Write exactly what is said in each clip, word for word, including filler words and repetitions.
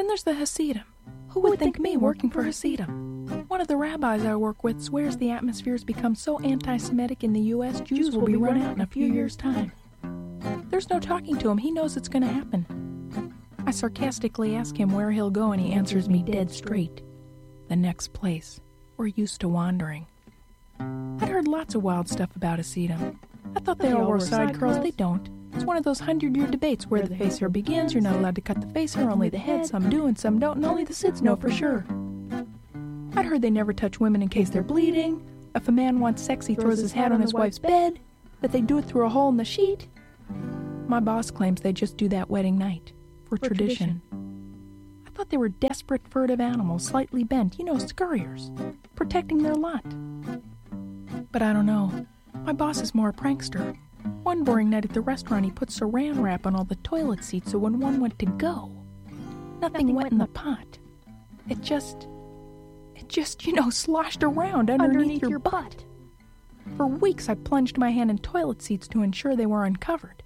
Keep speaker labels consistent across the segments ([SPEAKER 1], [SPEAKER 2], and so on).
[SPEAKER 1] Then there's the Hasidim. Who would think me working for Hasidim? One of the rabbis I work with swears the atmosphere has become so anti-Semitic in the U S Jews will be run out in a few years' time. There's no talking to him. He knows it's going to happen. I sarcastically ask him where he'll go, and he answers me dead straight. The next place. We're used to wandering. I'd heard lots of wild stuff about Hasidim. I thought they all wore side curls. They don't. It's one of those hundred-year debates where the face hair begins. You're not allowed to cut the face hair, only the head. Some do and some don't, and only the Sids know for sure. I'd heard they never touch women in case they're bleeding. If a man wants sex, he throws his hat on his wife's bed. That they do it through a hole in the sheet. My boss claims they just do that wedding night. For, for tradition. tradition. I thought they were desperate, furtive animals, slightly bent, you know, scurriers, protecting their lot. But I don't know. My boss is more a prankster. One boring night at the restaurant, he put saran wrap on all the toilet seats so when one went to go, nothing, nothing went in the pot. It just, it just, you know, sloshed around underneath, underneath your, your butt. butt. For weeks, I plunged my hand in toilet seats to ensure they were uncovered.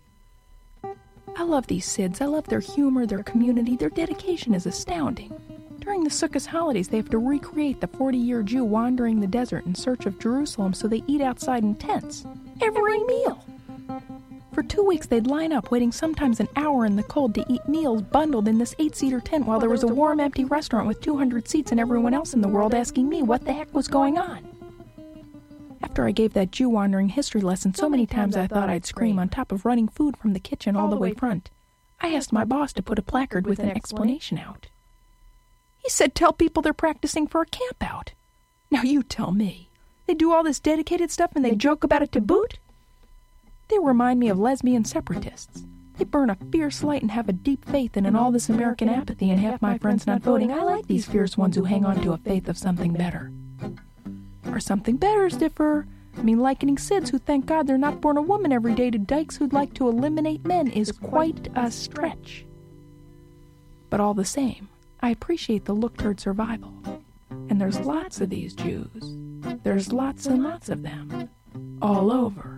[SPEAKER 1] I love these Sids. I love their humor, their community. Their dedication is astounding. During the Sukkot holidays, they have to recreate the forty-year Jew wandering the desert in search of Jerusalem, so they eat outside in tents. Every meal! For two weeks, they'd line up, waiting sometimes an hour in the cold to eat meals bundled in this eight-seater tent while there was a warm, empty restaurant with two hundred seats and everyone else in the world asking me what the heck was going on. After I gave that Jew wandering history lesson so many times I thought I'd scream on top of running food from the kitchen all the way front, I asked my boss to put a placard with an explanation out. He said, tell people they're practicing for a campout. Now you tell me. They do all this dedicated stuff and they joke about it to boot? They remind me of lesbian separatists. They burn a fierce light and have a deep faith in, in all this American apathy and half my friends not voting. I like these fierce ones who hang on to a faith of something better. Or something better's differ. I mean, likening Sids who thank God they're not born a woman every day to dykes who'd like to eliminate men is quite a stretch. But all the same, I appreciate the look toward survival. And there's lots of these Jews. There's lots and lots of them. All over.